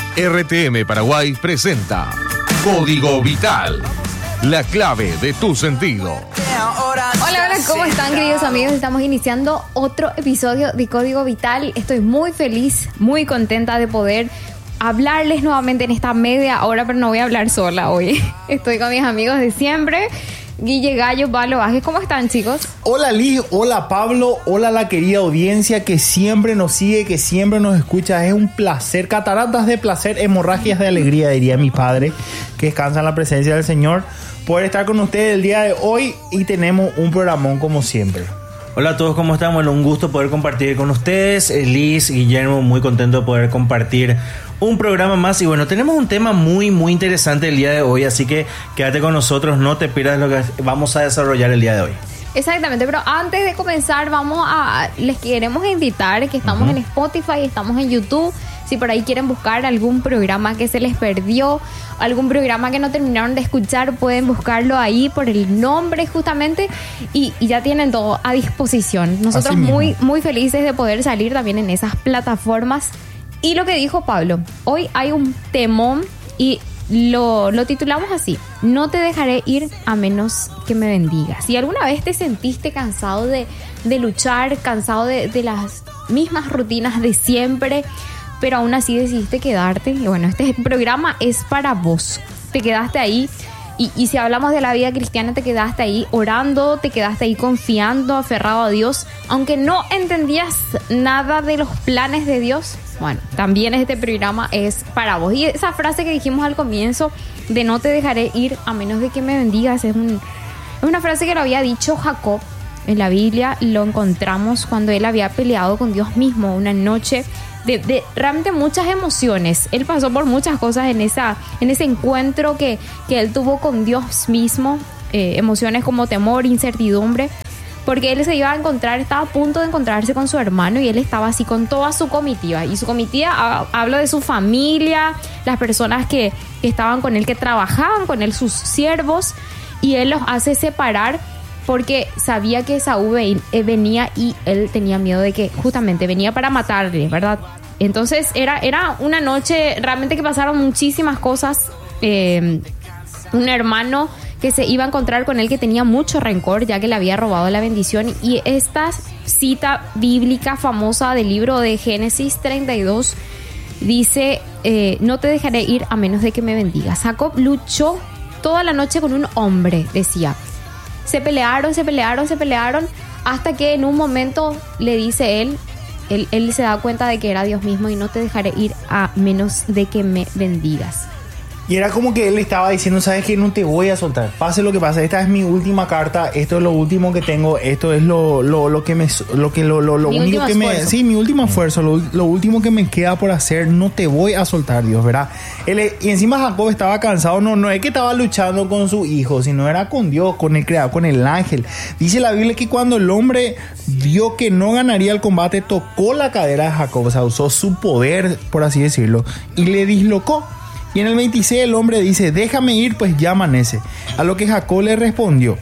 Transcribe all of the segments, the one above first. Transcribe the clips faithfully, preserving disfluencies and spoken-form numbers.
R T M Paraguay presenta Código Vital, la clave de tu sentido. Hola, hola, ¿cómo están, queridos amigos? Estamos iniciando otro episodio de Código Vital. Estoy muy feliz, muy contenta de poder hablarles nuevamente en esta media hora, pero no voy a hablar sola hoy. Estoy con mis amigos de siempre, Guille Gallo, Pablo Vázquez. ¿Cómo están, chicos? Hola Liz, hola Pablo, hola la querida audiencia que siempre nos sigue, que siempre nos escucha. Es un placer, cataratas de placer, hemorragias de alegría, diría mi padre, que descansa en la presencia del Señor, poder estar con ustedes el día de hoy, y tenemos un programón como siempre. Hola a todos, ¿cómo están? Bueno, un gusto poder compartir con ustedes. Liz, Guillermo, muy contento de poder compartir un programa más. Y bueno, tenemos un tema muy, muy interesante el día de hoy, así que quédate con nosotros, no te pierdas lo que vamos a desarrollar el día de hoy. Exactamente, pero antes de comenzar vamos a les queremos invitar que estamos uh-huh. en Spotify, estamos en YouTube. Si por ahí quieren buscar algún programa que se les perdió, algún programa que no terminaron de escuchar, pueden buscarlo ahí por el nombre justamente y, y ya tienen todo a disposición. Nosotros muy, muy felices de poder salir también en esas plataformas. Y lo que dijo Pablo, hoy hay un temón y lo, lo titulamos así: no te dejaré ir a menos que me bendigas. Si alguna vez te sentiste cansado de, de luchar, cansado de, de las mismas rutinas de siempre, pero aún así decidiste quedarte, y bueno, este programa es para vos. Te quedaste ahí, y, y si hablamos de la vida cristiana, te quedaste ahí orando, te quedaste ahí confiando, aferrado a Dios, aunque no entendías nada de los planes de Dios. Bueno, también este programa es para vos. Y esa frase que dijimos al comienzo de no te dejaré ir a menos de que me bendigas, es, un, es una frase que lo había dicho Jacob. En la Biblia lo encontramos cuando él había peleado con Dios mismo una noche de, de realmente muchas emociones. Él pasó por muchas cosas en, esa, en ese encuentro que, que él tuvo con Dios mismo. Eh, emociones como temor, incertidumbre, porque él se iba a encontrar, estaba a punto de encontrarse con su hermano, y él estaba así con toda su comitiva. Y su comitiva, habla de su familia, las personas que, que estaban con él, que trabajaban con él, sus siervos, y él los hace separar porque sabía que Saúl venía y él tenía miedo de que justamente venía para matarle, ¿verdad? Entonces era, era una noche realmente que pasaron muchísimas cosas. Eh, un hermano que se iba a encontrar con él que tenía mucho rencor ya que le había robado la bendición. Y esta cita bíblica famosa del libro de Génesis treinta y dos dice: eh, no te dejaré ir a menos de que me bendigas. Jacob luchó toda la noche con un hombre, decía. Se pelearon, se pelearon, se pelearon, hasta que en un momento le dice él, él, él se da cuenta de que era Dios mismo: y no te dejaré ir a menos de que me bendigas. Y era como que él estaba diciendo: ¿sabes qué? No te voy a soltar, pase lo que pase. Esta es mi última carta, esto es lo último que tengo, esto es lo, lo, lo que me lo que lo, lo, lo único que esfuerzo. me sí, mi último esfuerzo, lo, lo último que me queda por hacer. No te voy a soltar, Dios, ¿verdad? Él, y encima Jacob estaba cansado, no, no es que estaba luchando con su hijo, sino era con Dios, con el creador, con el ángel. Dice la Biblia que cuando el hombre vio que no ganaría el combate, tocó la cadera de Jacob, o sea, usó su poder, por así decirlo, y le dislocó. Y en el veintiséis el hombre dice: déjame ir, pues ya amanece. A lo que Jacob le respondió: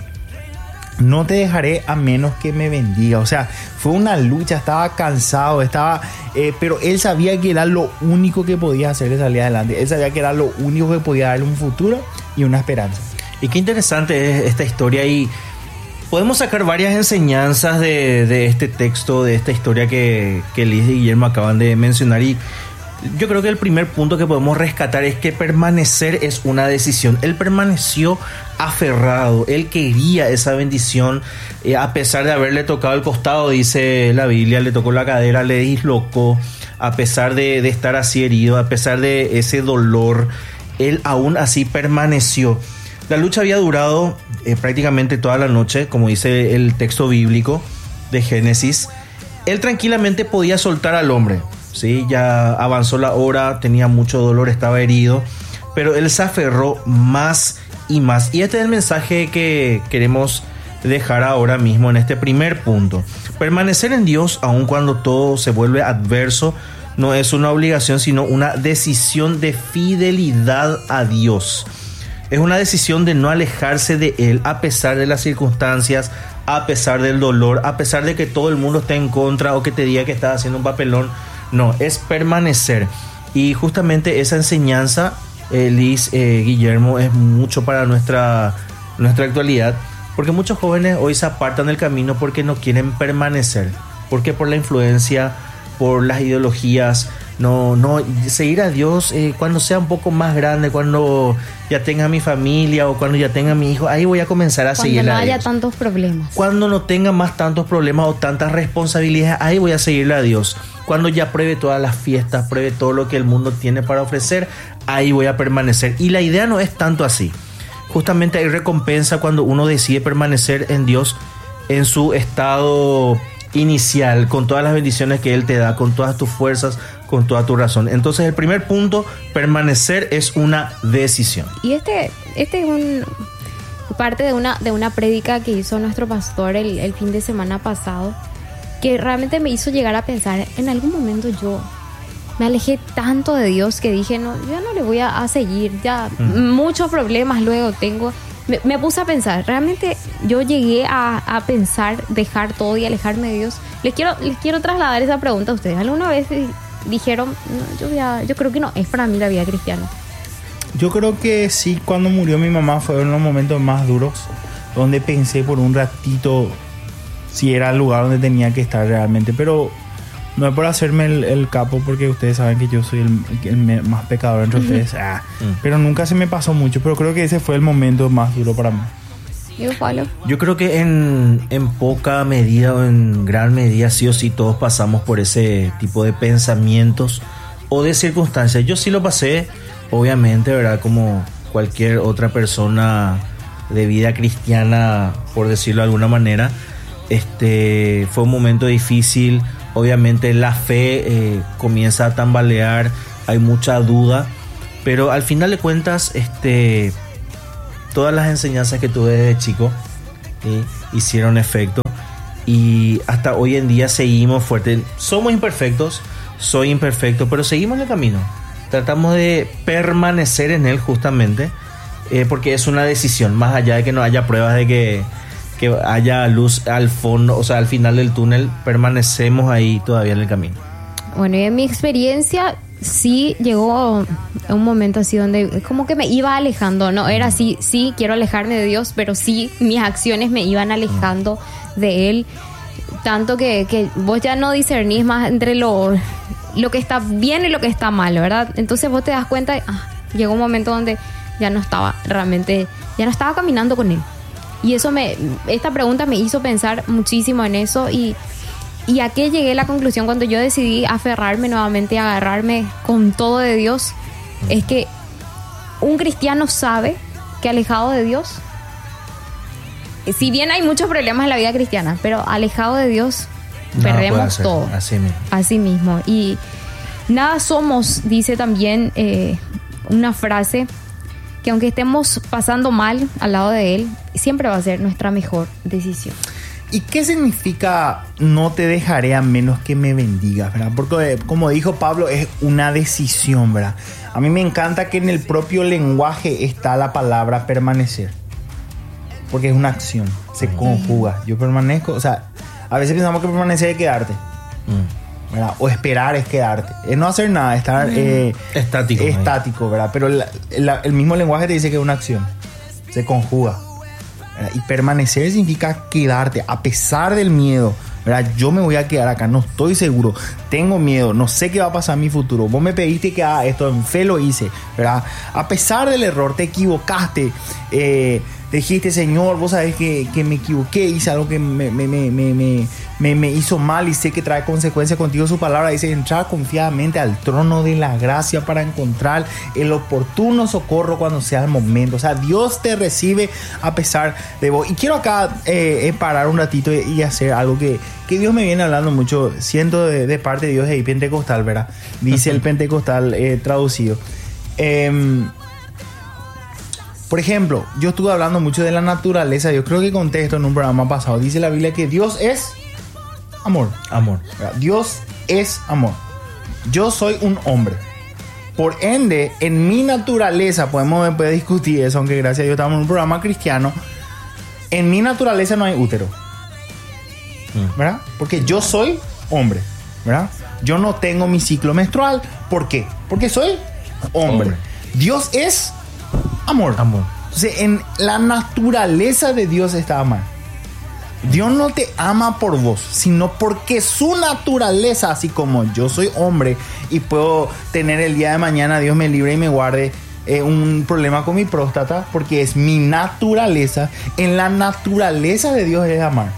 no te dejaré a menos que me bendiga. O sea, fue una lucha, estaba cansado, estaba, eh, pero él sabía que era lo único que podía hacerle salir adelante. Él sabía que era lo único que podía darle un futuro y una esperanza. Y qué interesante es esta historia, y podemos sacar varias enseñanzas de, de este texto, de esta historia que, que Liz y Guillermo acaban de mencionar. Y yo creo que el primer punto que podemos rescatar es que permanecer es una decisión. Él permaneció aferrado, él quería esa bendición, eh, a pesar de haberle tocado el costado, dice la Biblia, le tocó la cadera, le dislocó, a pesar de, de estar así herido, a pesar de ese dolor, él aún así permaneció. La lucha había durado eh, prácticamente toda la noche, como dice el texto bíblico de Génesis. Él tranquilamente podía soltar al hombre. Sí, ya avanzó la hora, tenía mucho dolor, estaba herido, pero él se aferró más y más. Y este es el mensaje que queremos dejar ahora mismo en este primer punto. Permanecer en Dios, aun cuando todo se vuelve adverso, no es una obligación, sino una decisión de fidelidad a Dios. Es una decisión de no alejarse de Él a pesar de las circunstancias, a pesar del dolor, a pesar de que todo el mundo esté en contra o que te diga que estás haciendo un papelón. No, es permanecer. Y justamente esa enseñanza, eh, Liz, eh, Guillermo, es mucho para nuestra, nuestra actualidad, porque muchos jóvenes hoy se apartan del camino porque no quieren permanecer, porque por la influencia, por las ideologías, no, no seguir a Dios eh, cuando sea un poco más grande, cuando ya tenga mi familia o cuando ya tenga mi hijo, ahí voy a comenzar a seguir a Dios. Cuando no haya tantos problemas. Cuando no tenga más tantos problemas o tantas responsabilidades, ahí voy a seguirle a Dios. Cuando ya pruebe todas las fiestas, pruebe todo lo que el mundo tiene para ofrecer, ahí voy a permanecer. Y la idea no es tanto así. Justamente hay recompensa cuando uno decide permanecer en Dios en su estado inicial, con todas las bendiciones que Él te da, con todas tus fuerzas, con toda tu razón. Entonces el primer punto, permanecer es una decisión. Y este, este es un parte de una, de una prédica que hizo nuestro pastor el, el fin de semana pasado, que realmente me hizo llegar a pensar, en algún momento yo me alejé tanto de Dios que dije, no, ya no le voy a, a seguir, ya mm. muchos problemas luego tengo. Me, me puse a pensar, realmente yo llegué a, a pensar dejar todo y alejarme de Dios. Les quiero, les quiero trasladar esa pregunta a ustedes. ¿Alguna vez dijeron, no, yo, voy a, yo creo que no es para mí la vida cristiana? Yo creo que sí, cuando murió mi mamá fue uno de los momentos más duros, donde pensé por un ratito si era el lugar donde tenía que estar realmente, pero no es por hacerme el, el capo, porque ustedes saben que yo soy el, el más pecador entre ustedes, ah, mm. pero nunca se me pasó mucho, pero creo que ese fue el momento más duro para mí. Yo, Pablo. Yo creo que en, en poca medida o en gran medida sí o sí todos pasamos por ese tipo de pensamientos o de circunstancias. Yo sí lo pasé, obviamente, ¿verdad? Como cualquier otra persona de vida cristiana, por decirlo de alguna manera. Este fue un momento difícil. Obviamente la fe eh, comienza a tambalear, hay mucha duda, pero al final de cuentas, este, todas las enseñanzas que tuve desde chico eh, hicieron efecto y hasta hoy en día seguimos fuertes. Somos imperfectos, soy imperfecto, pero seguimos en el camino. Tratamos de permanecer en él justamente eh, porque es una decisión, más allá de que no haya pruebas de que que haya luz al fondo, o sea, al final del túnel, permanecemos ahí todavía en el camino. Bueno, y en mi experiencia sí llegó un momento así donde como que me iba alejando, no era así, sí quiero alejarme de Dios, pero sí mis acciones me iban alejando de Él, tanto que, que vos ya no discernís más entre lo, lo que está bien y lo que está mal, ¿verdad? Entonces vos te das cuenta de, ah, llegó un momento donde ya no estaba realmente, ya no estaba caminando con Él. Y eso me, esta pregunta me hizo pensar muchísimo en eso y, y a qué llegué a la conclusión cuando yo decidí aferrarme nuevamente y agarrarme con todo de Dios. Es que un cristiano sabe que alejado de Dios, si bien hay muchos problemas en la vida cristiana, pero alejado de Dios nada perdemos todo. Así mismo. Así mismo. Y nada somos, dice también eh, una frase, que aunque estemos pasando mal al lado de Él, siempre va a ser nuestra mejor decisión. ¿Y qué significa no te dejaré a menos que me bendigas, verdad? Porque como dijo Pablo, es una decisión, ¿verdad? A mí me encanta que en el propio lenguaje está la palabra permanecer, porque es una acción, se conjuga. Yo permanezco, o sea, a veces pensamos que permanecer es quedarte, ¿verdad? O esperar es quedarte, es no hacer nada, estar eh, estático, estático, ¿verdad? Pero la, la, el mismo lenguaje te dice que es una acción, se conjuga, ¿verdad? Y permanecer significa quedarte a pesar del miedo, ¿verdad? Yo me voy a quedar acá, no estoy seguro, tengo miedo, no sé qué va a pasar en mi futuro. Vos me pediste que haga esto, en fe lo hice, ¿verdad? A pesar del error, te equivocaste, eh, dijiste, Señor, vos sabés que, que me equivoqué, hice algo que me, me, me, me, me, me hizo mal y sé que trae consecuencias contigo. Su palabra dice, entrar confiadamente al trono de la gracia para encontrar el oportuno socorro cuando sea el momento. O sea, Dios te recibe a pesar de vos. Y quiero acá eh, parar un ratito y, y hacer algo que, que Dios me viene hablando mucho, siendo de, de parte de Dios de Pentecostal, ¿verdad? Dice el Pentecostal eh, traducido. Eh, Por ejemplo, yo estuve hablando mucho de la naturaleza. Yo creo que conté esto en un programa pasado. Dice la Biblia que Dios es amor. Amor. Dios es amor. Yo soy un hombre. Por ende, en mi naturaleza, podemos después discutir eso, aunque gracias a Dios estamos en un programa cristiano. En mi naturaleza no hay útero, ¿verdad? Porque yo soy hombre, ¿verdad? Yo no tengo mi ciclo menstrual. ¿Por qué? Porque soy hombre. hombre. Dios es amor. Amor. Entonces, en la naturaleza de Dios está amar. Dios no te ama por vos, sino porque su naturaleza, así como yo soy hombre y puedo tener el día de mañana, Dios me libre y me guarde, eh, un problema con mi próstata, porque es mi naturaleza. En la naturaleza de Dios es amar.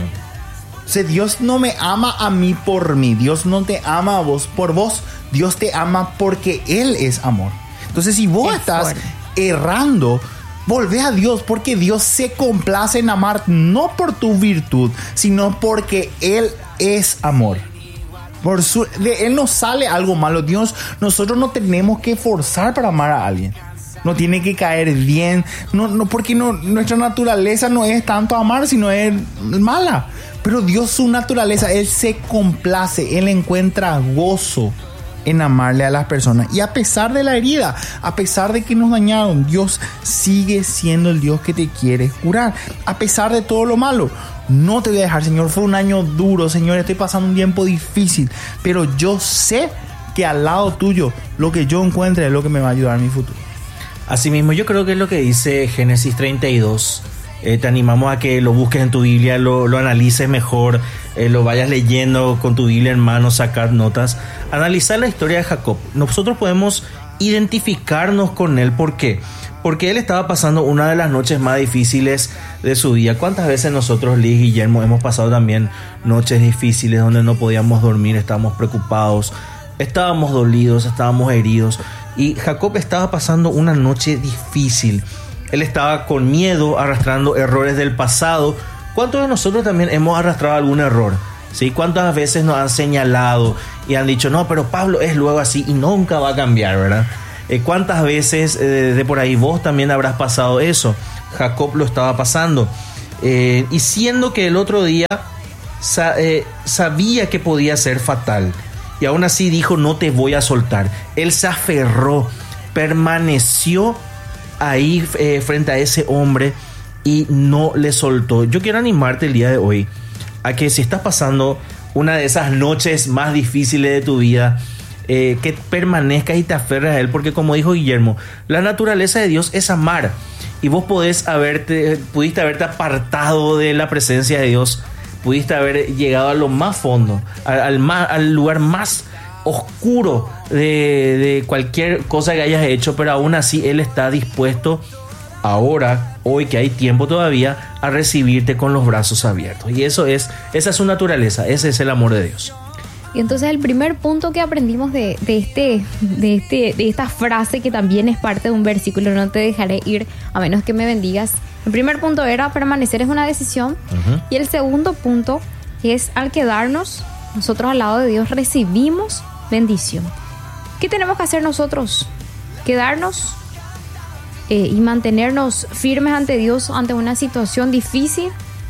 Mm. Entonces, Dios no me ama a mí por mí. Dios no te ama a vos por vos. Dios te ama porque Él es amor. Entonces, si vos es estás fuerte. errando, volvé a Dios, porque Dios se complace en amar, no por tu virtud, sino porque Él es amor. Por su, de Él no sale algo malo. Dios, nosotros no tenemos que forzar para amar a alguien. No tiene que caer bien. No, no, porque no, nuestra naturaleza no es tanto amar, sino es mala. Pero Dios, su naturaleza, Él se complace. Él encuentra gozo en amarle a las personas. Y a pesar de la herida, a pesar de que nos dañaron, Dios sigue siendo el Dios que te quiere curar. A pesar de todo lo malo, no te voy a dejar, Señor. Fue un año duro, Señor. Estoy pasando un tiempo difícil, pero yo sé que al lado tuyo, lo que yo encuentre es lo que me va a ayudar en mi futuro. Asimismo, yo creo que es lo que dice Génesis treinta y dos. Eh, te animamos a que lo busques en tu Biblia, lo, lo analices mejor, eh, lo vayas leyendo con tu Biblia en mano, sacar notas, analizar la historia de Jacob. Nosotros podemos identificarnos con él. ¿Por qué? Porque él estaba pasando una de las noches más difíciles de su vida. ¿Cuántas veces nosotros, Liz y Guillermo, hemos pasado también noches difíciles donde no podíamos dormir, estábamos preocupados, estábamos dolidos, estábamos heridos? Y Jacob estaba pasando una noche difícil. Él estaba con miedo, arrastrando errores del pasado. ¿Cuántos de nosotros también hemos arrastrado algún error? ¿Sí? ¿Cuántas veces nos han señalado y han dicho, no, pero Pablo es luego así y nunca va a cambiar, ¿verdad? Eh, ¿Cuántas veces eh, de por ahí vos también habrás pasado eso? Jacob lo estaba pasando. Eh, y siendo que el otro día sa- eh, sabía que podía ser fatal, y aún así dijo, no te voy a soltar. Él se aferró, permaneció ahí eh, frente a ese hombre y no le soltó. Yo quiero animarte el día de hoy a que si estás pasando una de esas noches más difíciles de tu vida, eh, que permanezcas y te aferres a él, porque como dijo Guillermo, la naturaleza de Dios es amar, y vos podés haberte, pudiste haberte apartado de la presencia de Dios, pudiste haber llegado a lo más fondo, al, al, más, al lugar más oscuro de, de cualquier cosa que hayas hecho, pero aún así Él está dispuesto ahora, hoy que hay tiempo todavía, a recibirte con los brazos abiertos. Y eso es, esa es su naturaleza, ese es el amor de Dios. Y entonces el primer punto que aprendimos de, de, este, de, este, de esta frase, que también es parte de un versículo, no te dejaré ir a menos que me bendigas. El primer punto era permanecer es una decisión. Uh-huh. Y el segundo punto es, al quedarnos nosotros al lado de Dios, recibimos bendición. ¿Qué tenemos que hacer nosotros? Quedarnos eh, y mantenernos firmes ante Dios ante una situación difícil,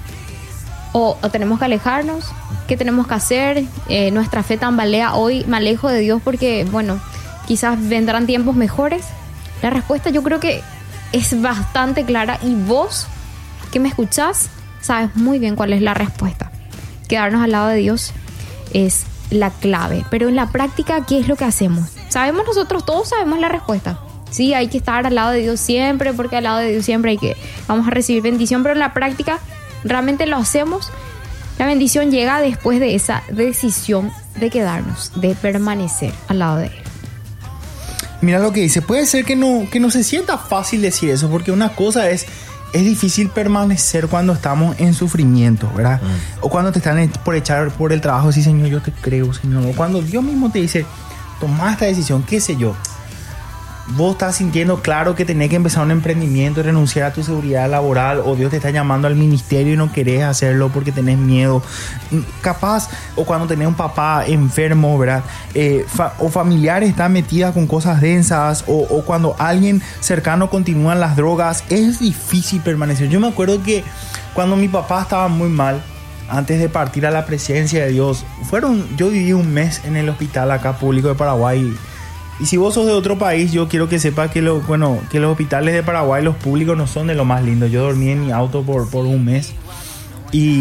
o, o tenemos que alejarnos. ¿Qué tenemos que hacer? Eh, nuestra fe tambalea hoy, me alejo de Dios porque, bueno, quizás vendrán tiempos mejores. La respuesta yo creo que es bastante clara, y vos que me escuchás sabes muy bien cuál es la respuesta. Quedarnos al lado de Dios es la clave. Pero en la práctica, ¿qué es lo que hacemos? Sabemos nosotros, todos sabemos la respuesta. Sí, hay que estar al lado de Dios siempre, porque al lado de Dios siempre hay que, vamos a recibir bendición. Pero en la práctica, ¿realmente lo hacemos? La bendición llega después de esa decisión de quedarnos, de permanecer al lado de Él. Mira lo que dice. Puede ser que no, que no se sienta fácil decir eso, porque una cosa es, es difícil permanecer cuando estamos en sufrimiento, ¿verdad? Mm. O cuando te están por echar por el trabajo, sí, Señor, yo te creo, Señor. O cuando Dios mismo te dice, toma esta decisión, qué sé yo. Vos estás sintiendo claro que tenés que empezar un emprendimiento y renunciar a tu seguridad laboral, o Dios te está llamando al ministerio y no querés hacerlo porque tenés miedo, capaz, o cuando tenés un papá enfermo, ¿verdad? Eh, fa- o familiares están metidas con cosas densas, o, o cuando alguien cercano continúa en las drogas, es difícil permanecer. Yo me acuerdo que cuando mi papá estaba muy mal, antes de partir a la presencia de Dios, fueron, yo viví un mes en el hospital acá público de Paraguay. Y si vos sos de otro país, yo quiero que sepas que, lo, bueno, que los hospitales de Paraguay, los públicos, no son de lo más lindo. Yo dormí en mi auto por, por un mes. Y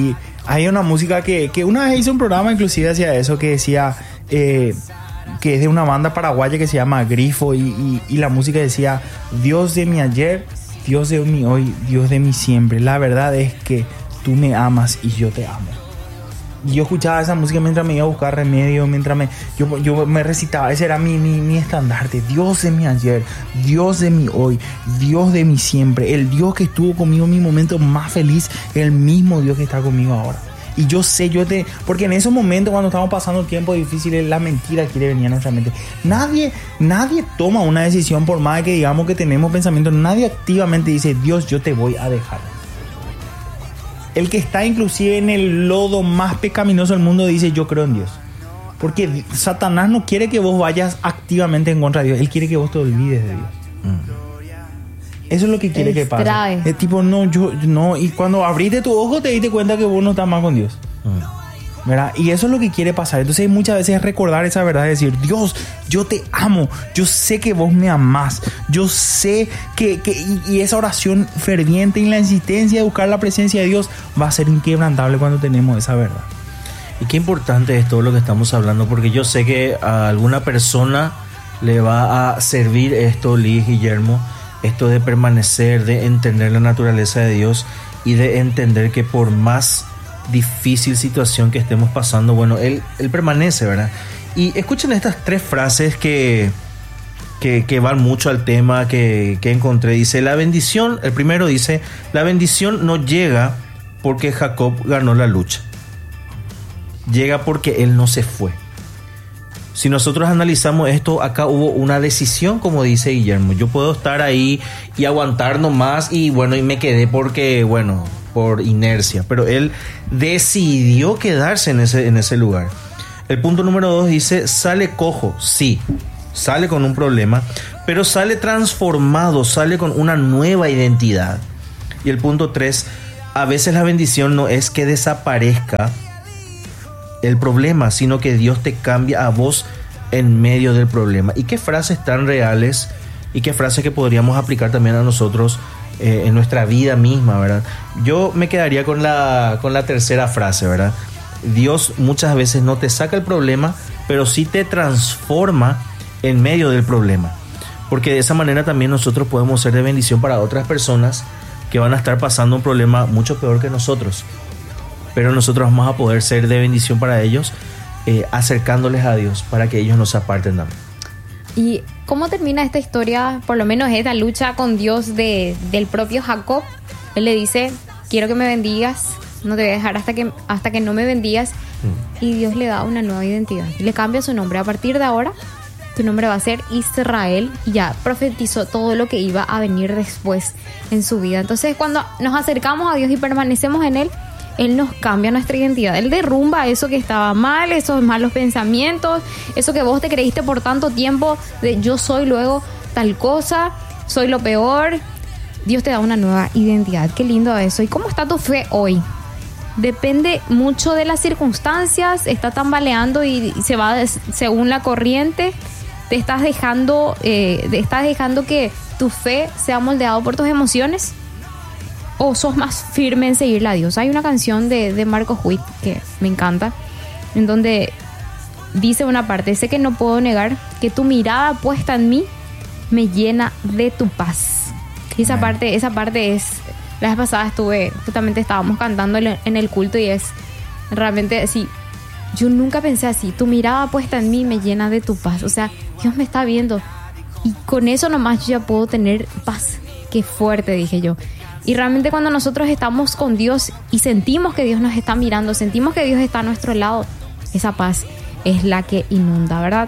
hay una música que, que una vez hice un programa inclusive hacia eso, que decía eh, que es de una banda paraguaya que se llama Grifo, y, y, y la música decía: Dios de mi ayer, Dios de mi hoy, Dios de mi siempre. La verdad es que tú me amas y yo te amo. Y yo escuchaba esa música mientras me iba a buscar remedio, mientras me yo, yo me recitaba. Ese era mi, mi, mi estandarte: Dios de mi ayer, Dios de mi hoy, Dios de mi siempre. El Dios que estuvo conmigo en mi momento más feliz, el mismo Dios que está conmigo ahora. Y yo sé, yo te... Porque en esos momentos, cuando estamos pasando tiempos difíciles, la mentira quiere venir a nuestra mente. Nadie, nadie toma una decisión por más que digamos que tenemos pensamientos. Nadie activamente dice: Dios, yo te voy a dejar. El que está inclusive en el lodo más pecaminoso del mundo dice: yo creo en Dios. Porque Satanás no quiere que vos vayas activamente en contra de Dios. Él quiere que vos te olvides de Dios. Mm. Eso es lo que quiere que pase. Es tipo, no, yo, no. Y cuando abriste tu ojo te diste cuenta que vos no estás más con Dios. Mm. ¿Verdad? Y eso es lo que quiere pasar. Entonces muchas veces es recordar esa verdad, decir: Dios, yo te amo, yo sé que vos me amás, yo sé que, que y, y esa oración ferviente y la insistencia de buscar la presencia de Dios va a ser inquebrantable cuando tenemos esa verdad. Y qué importante es todo lo que estamos hablando, porque yo sé que a alguna persona le va a servir esto, Liz, Guillermo, esto de permanecer, de entender la naturaleza de Dios y de entender que por más difícil situación que estemos pasando, bueno, Él, él permanece, ¿verdad? Y escuchen estas tres frases que, que, que van mucho al tema que, que encontré. Dice: la bendición, el primero dice: la bendición no llega porque Jacob ganó la lucha, llega porque él no se fue. Si nosotros analizamos esto, acá hubo una decisión, como dice Guillermo. Yo puedo estar ahí y aguantar nomás y bueno, y me quedé porque, bueno, por inercia, pero él decidió quedarse en ese, en ese lugar. El punto número dos dice: sale cojo, sí, sale con un problema, pero sale transformado, sale con una nueva identidad. Y el punto tres: a veces la bendición no es que desaparezca el problema, sino que Dios te cambia a vos en medio del problema. Y qué frases tan reales y qué frases que podríamos aplicar también a nosotros eh, en nuestra vida misma, ¿verdad? Yo me quedaría con la, con la tercera frase, ¿verdad? Dios muchas veces no te saca el problema, pero sí te transforma en medio del problema, porque de esa manera también nosotros podemos ser de bendición para otras personas que van a estar pasando un problema mucho peor que nosotros, pero nosotros vamos a poder ser de bendición para ellos, eh, acercándoles a Dios para que ellos no se aparten también. ¿Y cómo termina esta historia? Por lo menos esta lucha con Dios de, del propio Jacob. Él le dice: quiero que me bendigas, no te voy a dejar hasta que, hasta que no me bendigas. Mm. Y Dios le da una nueva identidad, le cambia su nombre. A partir de ahora tu nombre va a ser Israel, y ya profetizó todo lo que iba a venir después en su vida. Entonces, cuando nos acercamos a Dios y permanecemos en Él, Él nos cambia nuestra identidad. Él derrumba eso que estaba mal, esos malos pensamientos, eso que vos te creíste por tanto tiempo de yo soy luego tal cosa, soy lo peor. Dios te da una nueva identidad. Qué lindo eso. ¿Y cómo está tu fe hoy? Depende mucho de las circunstancias, está tambaleando y se va de, según la corriente. Te estás dejando, eh, te estás dejando que tu fe sea moldeado por tus emociones, o sos más firme en seguirle a Dios. Hay una canción de, de Marcos Witt que me encanta, en donde dice una parte: sé que no puedo negar que tu mirada puesta en mí me llena de tu paz. Y esa parte, esa parte es, la vez pasada estuve, justamente estábamos cantando en el culto, y es realmente así. Yo nunca pensé así: tu mirada puesta en mí me llena de tu paz. O sea, Dios me está viendo, y con eso nomás yo ya puedo tener paz. Qué fuerte, dije yo. Y realmente cuando nosotros estamos con Dios y sentimos que Dios nos está mirando, sentimos que Dios está a nuestro lado, esa paz es la que inunda, ¿verdad?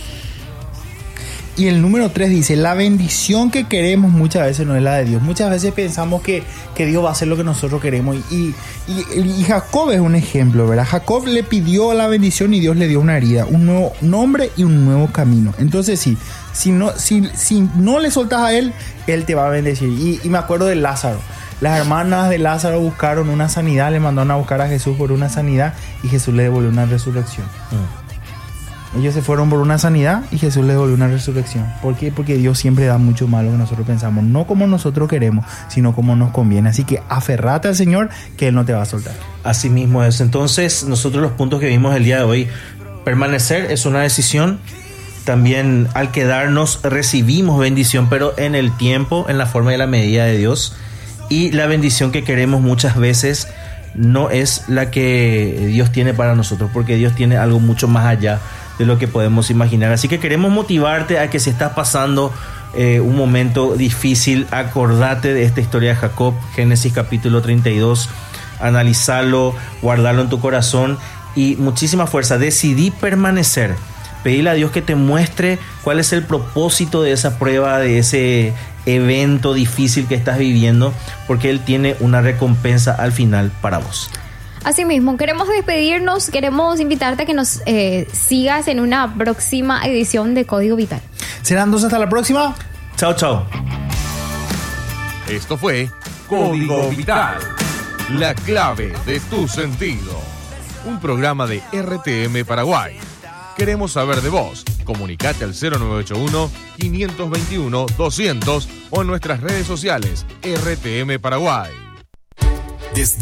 Y el número tres dice: la bendición que queremos muchas veces no es la de Dios. Muchas veces pensamos que, que Dios va a hacer lo que nosotros queremos. Y, y, y Jacob es un ejemplo, ¿verdad? Jacob le pidió la bendición y Dios le dio una herida, un nuevo nombre y un nuevo camino. Entonces sí, si no, si, si no le soltas a él, él te va a bendecir. Y, y me acuerdo de Lázaro. Las hermanas de Lázaro buscaron una sanidad, le mandaron a buscar a Jesús por una sanidad, y Jesús le devolvió una resurrección. Mm. Ellos se fueron por una sanidad y Jesús les devolvió una resurrección. ¿Por qué? Porque Dios siempre da mucho más de lo que nosotros pensamos. No como nosotros queremos, sino como nos conviene. Así que aferrate al Señor, que Él no te va a soltar. Así mismo es. Entonces, nosotros los puntos que vimos el día de hoy, permanecer es una decisión. También al quedarnos recibimos bendición, pero en el tiempo, en la forma y la medida de Dios. Y la bendición que queremos muchas veces no es la que Dios tiene para nosotros, porque Dios tiene algo mucho más allá de lo que podemos imaginar. Así que queremos motivarte a que si estás pasando eh, un momento difícil, acordate de esta historia de Jacob, Génesis capítulo treinta y dos, analizarlo, guardarlo en tu corazón y muchísima fuerza. Decidí permanecer. Pedirle a Dios que te muestre cuál es el propósito de esa prueba, de ese evento difícil que estás viviendo, porque Él tiene una recompensa al final para vos. Asimismo, queremos despedirnos, queremos invitarte a que nos eh, sigas en una próxima edición de Código Vital. Serán dos, hasta la próxima. Chao, chao. Esto fue Código Vital, la clave de tu sentido. Un programa de R T M Paraguay. Queremos saber de vos. Comunicate al cero nueve ocho uno, cinco dos uno, doscientos o en nuestras redes sociales R T M Paraguay. Desde